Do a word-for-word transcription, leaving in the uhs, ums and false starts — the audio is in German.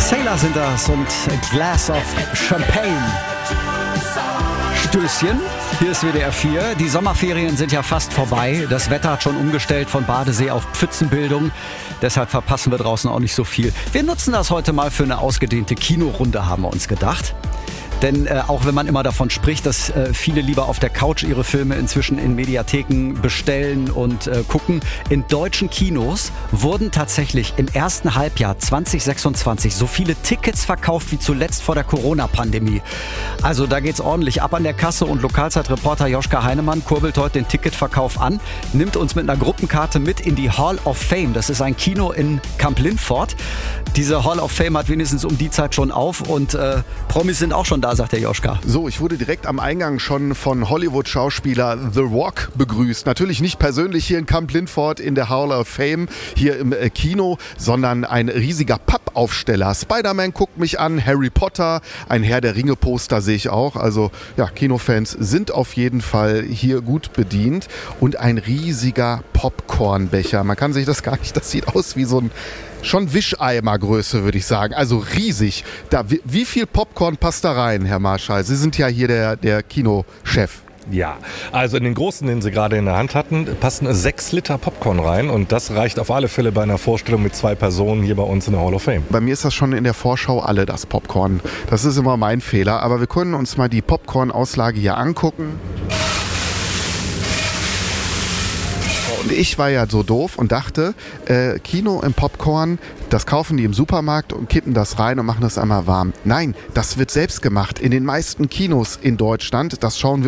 Sailor sind das und A Glass of Champagne. Stößchen, hier ist W D R vier. Die Sommerferien sind ja fast vorbei. Das Wetter hat schon umgestellt von Badesee auf Pfützenbildung. Deshalb verpassen wir draußen auch nicht so viel. Wir nutzen das heute mal für eine ausgedehnte Kinorunde, haben wir uns gedacht. Denn äh, auch wenn man immer davon spricht, dass äh, viele lieber auf der Couch ihre Filme inzwischen in Mediatheken bestellen und äh, gucken, in deutschen Kinos wurden tatsächlich im ersten Halbjahr zwanzig sechsundzwanzig so viele Tickets verkauft wie zuletzt vor der Corona-Pandemie. Also da geht's ordentlich ab an der Kasse und Lokalzeitreporter Joschka Heinemann kurbelt heute den Ticketverkauf an, nimmt uns mit einer Gruppenkarte mit in die Hall of Fame. Das ist ein Kino in Kamp-Lintfort. Diese Hall of Fame hat wenigstens um die Zeit schon auf und äh, Promis sind auch schon da, sagt der Joschka. So, ich wurde direkt am Eingang schon von Hollywood-Schauspieler The Rock begrüßt. Natürlich nicht persönlich hier in Kamp-Lintfort in der Hall of Fame, hier im äh, Kino, sondern ein riesiger Pappaufsteller. Spider-Man guckt mich an, Harry Potter, ein Herr der Ringe-Poster sehe ich auch. Also ja, Kinofans sind auf jeden Fall hier gut bedient. Und ein riesiger Popcornbecher. Man kann sich das gar nicht, das sieht aus wie so ein schon Wischeimergröße, würde ich sagen. Also riesig. Da, wie, wie viel Popcorn passt da rein, Herr Marschall? Sie sind ja hier der, der Kinochef. Ja, also in den großen, den Sie gerade in der Hand hatten, passen sechs Liter Popcorn rein und das reicht auf alle Fälle bei einer Vorstellung mit zwei Personen hier bei uns in der Hall of Fame. Bei mir ist das schon in der Vorschau alle, das Popcorn. Das ist immer mein Fehler, aber wir können uns mal die Popcorn-Auslage hier angucken. Und ich war ja so doof und dachte, äh, Kino im Popcorn, das kaufen die im Supermarkt und kippen das rein und machen das einmal warm. Nein, das wird selbst gemacht in den meisten Kinos in Deutschland. Das schauen wir